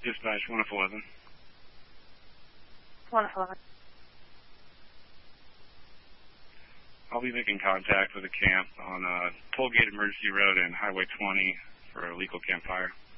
Dispatch 1F11. 1F11. I'll be making contact with a camp on Tollgate Emergency Road and Highway 20 for a lethal campfire.